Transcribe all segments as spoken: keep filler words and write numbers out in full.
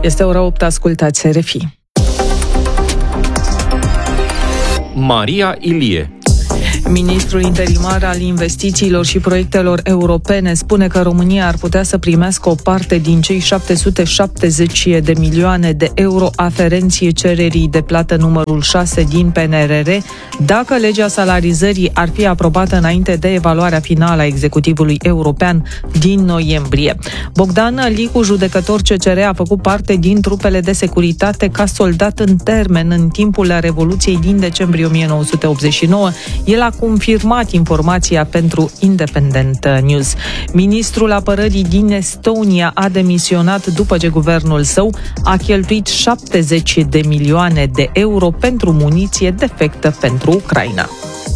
Este ora opt, ascultați R F I. Maria Ilie. Ministrul interimar al investițiilor și proiectelor europene spune că România ar putea să primească o parte din cei șapte sute șaptezeci de milioane de euro aferenție cererii de plată numărul șase din P N R R dacă legea salarizării ar fi aprobată înainte de evaluarea finală a executivului european din noiembrie. Bogdan Licu, judecător C C R, a făcut parte din trupele de securitate ca soldat în termen în timpul Revoluției din decembrie o mie nouă sute optzeci și nouă. El a confirmat informația pentru Independent News. Ministrul apărării din Estonia a demisionat după ce guvernul său a cheltuit șaptezeci de milioane de euro pentru muniție defectă pentru Ucraina.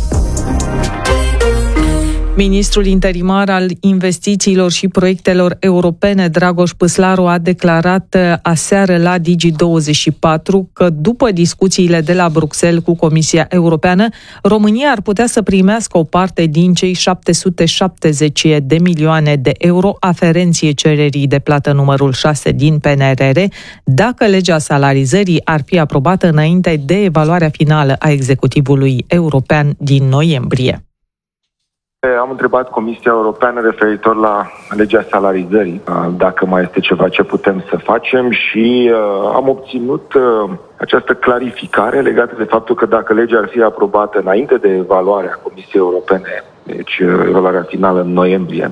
Ministrul interimar al investițiilor și proiectelor europene, Dragoș Păslaru, a declarat aseară la Digi douăzeci și patru că după discuțiile de la Bruxelles cu Comisia Europeană, România ar putea să primească o parte din cei șapte sute șaptezeci de milioane de euro aferenție cererii de plată numărul șase din P N R R dacă legea salarizării ar fi aprobată înainte de evaluarea finală a executivului european din noiembrie. Am întrebat Comisia Europeană referitor la legea salarizării, dacă mai este ceva ce putem să facem și uh, am obținut uh, această clarificare legată de faptul că dacă legea ar fi aprobată înainte de evaluarea Comisiei Europene, deci uh, evaluarea finală în noiembrie,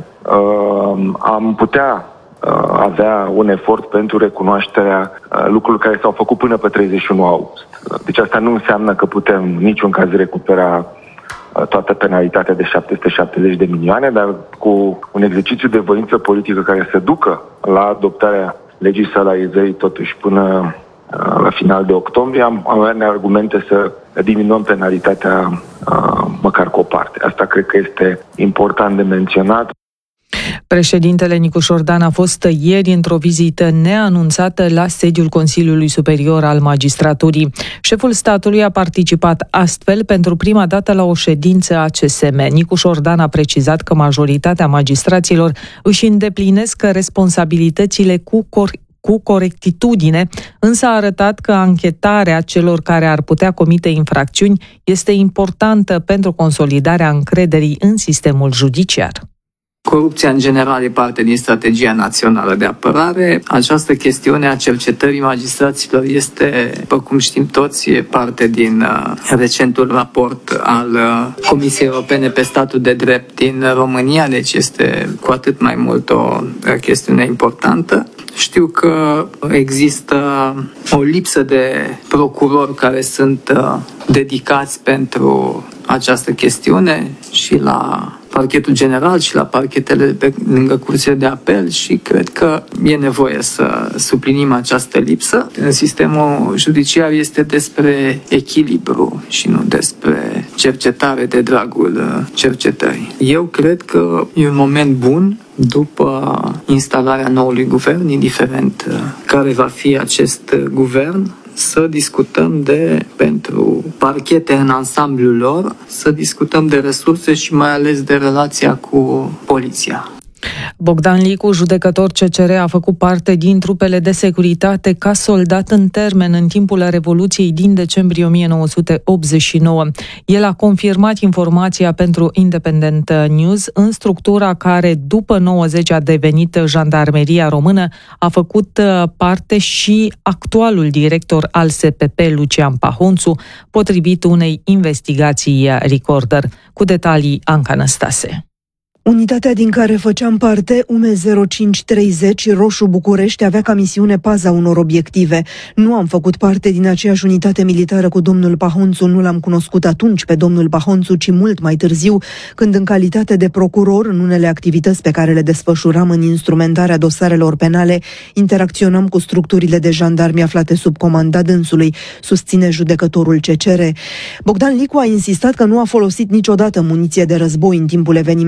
uh, am putea uh, avea un efort pentru recunoașterea uh, lucrurilor care s-au făcut până pe treizeci și unu august. Deci asta nu înseamnă că putem în niciun caz recupera toată penalitatea de șapte sute șaptezeci de milioane, dar cu un exercițiu de voință politică care să ducă la adoptarea legii salarizării totuși până la final de octombrie, am avea argumente să diminuăm penalitatea măcar cu o parte. Asta cred că este important de menționat. Președintele Nicușor Dan a fost ieri într-o vizită neanunțată la sediul Consiliului Superior al Magistraturii. Șeful statului a participat astfel pentru prima dată la o ședință a C S M. Nicușor Dan a precizat că majoritatea magistraților își îndeplinesc responsabilitățile cu cor- cu corectitudine, însă a arătat că anchetarea celor care ar putea comite infracțiuni este importantă pentru consolidarea încrederii în sistemul judiciar. Corupția în general e parte din strategia națională de apărare. Această chestiune a cercetării magistraților este, după cum știm toți, e parte din uh, recentul raport al uh, Comisiei Europene pe statul de drept din România, deci este cu atât mai mult o uh, chestiune importantă. Știu că există o lipsă de procurori care sunt uh, dedicați pentru această chestiune și la parchetul general și la parchetele pe lângă curțile de apel și cred că e nevoie să suplinim această lipsă. În sistemul judiciar este despre echilibru și nu despre cercetare de dragul cercetării. Eu cred că e un moment bun după instalarea noului guvern, indiferent care va fi acest guvern, să discutăm de, pentru parchete în ansamblul lor, să discutăm de resurse și mai ales de relația cu poliția. Bogdan Licu, judecător C C R, a făcut parte din trupele de securitate ca soldat în termen în timpul Revoluției din decembrie o mie nouă sute optzeci și nouă. El a confirmat informația pentru Independent News în structura care după nouăzeci a devenit Jandarmeria Română, a făcut parte și actualul director al S P P, Lucian Pahonțu, potrivit unei investigații Recorder. Cu detalii, Anca Năstase. Unitatea din care făceam parte, U M zero cinci treizeci Roșu București, avea ca misiune paza unor obiective. Nu am făcut parte din aceeași unitate militară cu domnul Pahonțu, nu l-am cunoscut atunci pe domnul Pahonțu, ci mult mai târziu, când în calitate de procuror, în unele activități pe care le desfășuram în instrumentarea dosarelor penale, interacționam cu structurile de jandarmi aflate sub comanda dânsului, susține judecătorul C C R. Bogdan Licu a insistat că nu a folosit niciodată muniție de război în timpul evenimentelor din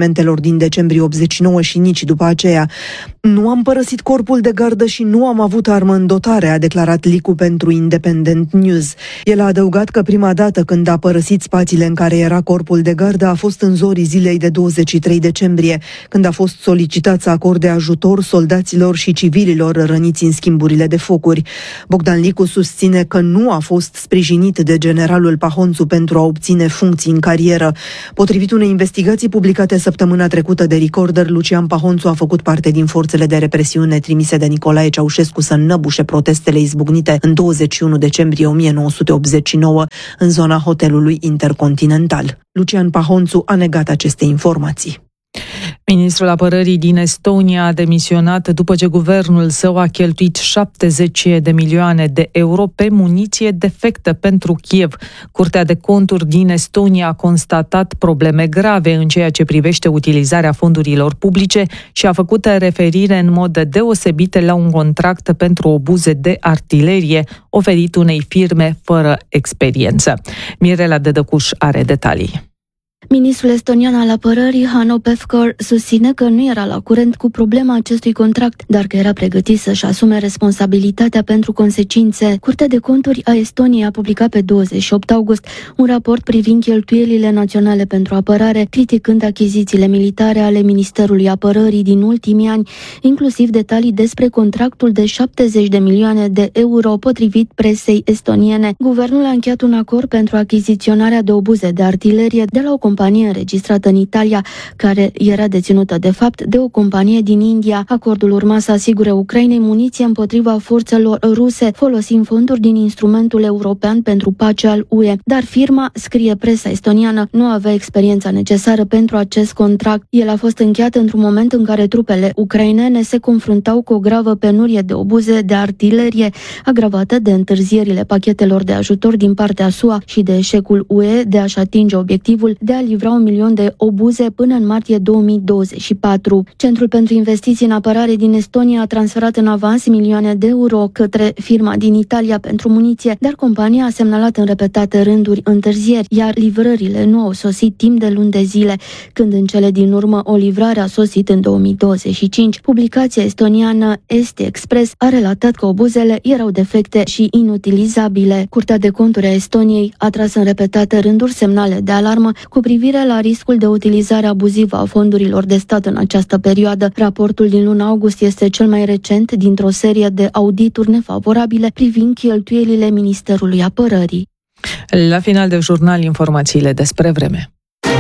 din decembrie optzeci și nouă și nici după aceea. Nu am părăsit corpul de gardă și nu am avut armă în dotare, a declarat Licu pentru Independent News. El a adăugat că prima dată când a părăsit spațiile în care era corpul de gardă a fost în zorii zilei de douăzeci și trei decembrie, când a fost solicitat să acorde ajutor soldaților și civililor răniți în schimburile de focuri. Bogdan Licu susține că nu a fost sprijinit de generalul Pahonțu pentru a obține funcții în carieră. Potrivit unei investigații publicate săptămâna trecută de Recorder, Lucian Pahonțu a făcut parte din forțele de represiune trimise de Nicolae Ceaușescu să înnăbușe protestele izbucnite în douăzeci și unu decembrie o mie nouă sute optzeci și nouă în zona hotelului Intercontinental. Lucian Pahonțu a negat aceste informații. Ministrul Apărării din Estonia a demisionat după ce guvernul său a cheltuit șaptezeci de milioane de euro pe muniție defectă pentru Kiev. Curtea de Conturi din Estonia a constatat probleme grave în ceea ce privește utilizarea fondurilor publice și a făcut referire în mod deosebit la un contract pentru obuze de artilerie oferit unei firme fără experiență. Mirela Dedăcuș are detalii. Ministrul estonian al apărării, Hanno Pevkur, susține că nu era la curent cu problema acestui contract, dar că era pregătit să-și asume responsabilitatea pentru consecințe. Curtea de Conturi a Estoniei a publicat pe douăzeci și opt august un raport privind cheltuielile naționale pentru apărare, criticând achizițiile militare ale Ministerului Apărării din ultimii ani, inclusiv detalii despre contractul de șaptezeci de milioane de euro potrivit presei estoniene. Guvernul a încheiat un acord pentru achiziționarea de obuze de artilerie de la o companie înregistrată în Italia, care era deținută de fapt de o companie din India. Acordul urma să asigure Ucrainei muniție împotriva forțelor ruse, folosind fonduri din instrumentul european pentru pace al U E. Dar firma, scrie presa estoniană, nu avea experiența necesară pentru acest contract. El a fost încheiat într-un moment în care trupele ucrainene se confruntau cu o gravă penurie de obuze de artilerie, agravată de întârzierile pachetelor de ajutor din partea S U A și de eșecul U E de a-și atinge obiectivul de a livra un milion de obuze până în martie două mii douăzeci și patru. Centrul pentru investiții în apărare din Estonia a transferat în avans milioane de euro către firma din Italia pentru muniție, dar compania a semnalat în repetate rânduri întârzieri, iar livrările nu au sosit timp de luni de zile, când în cele din urmă o livrare a sosit în două mii douăzeci și cinci. Publicația estoniană Esti Express a relatat că obuzele erau defecte și inutilizabile. Curtea de Conturi a Estoniei a tras în repetate rânduri semnale de alarmă cu privire la riscul de utilizare abuzivă a fondurilor de stat în această perioadă. Raportul din luna august este cel mai recent dintr-o serie de audituri nefavorabile privind cheltuielile Ministerului Apărării. La final de jurnal, informațiile despre vreme.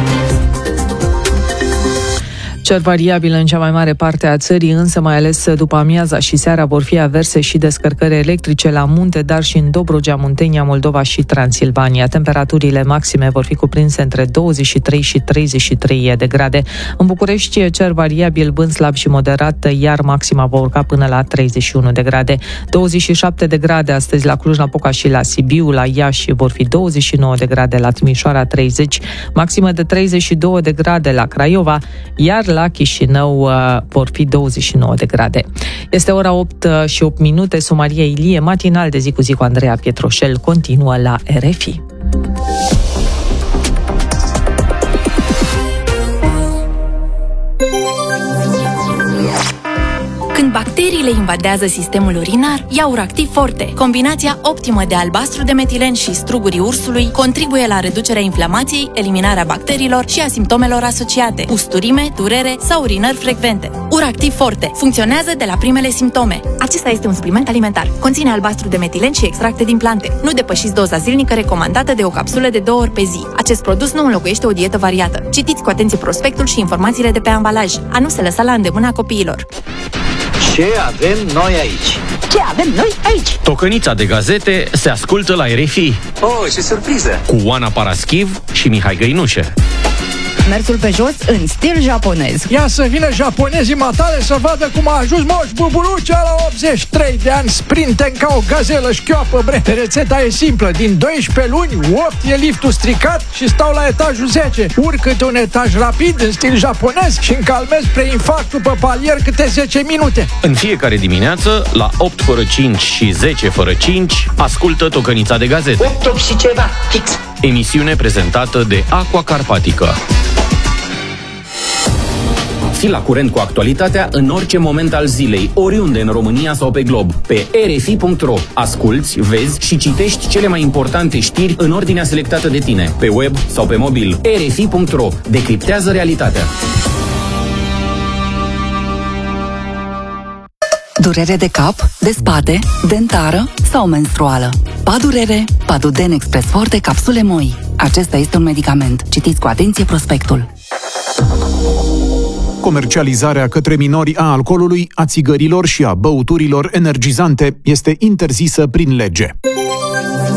Cer variabil în cea mai mare parte a țării, însă mai ales după amiaza și seara vor fi averse și descărcări electrice la munte, dar și în Dobrogea, Muntenia, Moldova și Transilvania. Temperaturile maxime vor fi cuprinse între douăzeci și trei și treizeci și trei de grade. În București, cer variabil, vânt slab și moderat, iar maxima va urca până la treizeci și unu de grade. douăzeci și șapte de grade astăzi la Cluj-Napoca și la Sibiu, la Iași vor fi douăzeci și nouă de grade, la Timișoara treizeci, maximă de treizeci și două de grade la Craiova, iar la la Chișinău uh, vor fi douăzeci și nouă de grade. Este ora opt și opt minute, Somaria Ilie, matinal de zi cu zi cu Andreea Pietroșel, continuă la R F I. Când bacteriile invadează sistemul urinar, ia Uractiv Forte. Combinația optimă de albastru de metilen și strugurii ursului contribuie la reducerea inflamației, eliminarea bacteriilor și a simptomelor asociate, usturime, durere sau urinări frecvente. Uractiv Forte funcționează de la primele simptome. Acesta este un supliment alimentar. Conține albastru de metilen și extracte din plante. Nu depășiți doza zilnică recomandată de o capsulă de două ori pe zi. Acest produs nu înlocuiește o dietă variată. Citiți cu atenție prospectul și informațiile de pe ambalaj. A nu se lăsa la îndemâna copiilor. Ce avem noi aici? Ce avem noi aici? Tocănița de gazete se ascultă la R F I. Oh, ce surpriză! Cu Oana Paraschiv și Mihai Găinușe. Mersul pe jos în stil japonez. Ia să vină japonezii matale să vadă cum a ajuns Moș Buburucea la optzeci și trei de ani, sprinten ca o gazelă șchioapă, bre. Rețeta e simplă, din doisprezece luni, opt e liftul stricat și stau la etajul zece. Urcă-te un etaj rapid în stil japonez și încalmez preinfarct după palier câte zece minute. În fiecare dimineață, la opt fără cinci și zece fără cinci, ascultă Tocănița de gazete. opt și ceva, fix. Emisiune prezentată de Aqua Carpatica. Fii la curent cu actualitatea în orice moment al zilei, oriunde în România sau pe glob. Pe R F I punct R O asculți, vezi și citești cele mai importante știri în ordinea selectată de tine, pe web sau pe mobil. R F I punct R O decriptează realitatea. Durere de cap, de spate, dentară sau menstruală. Padurere, Paduden Express Forte capsule moi. Acesta este un medicament. Citiți cu atenție prospectul. Comercializarea către minori a alcoolului, a țigărilor și a băuturilor energizante este interzisă prin lege.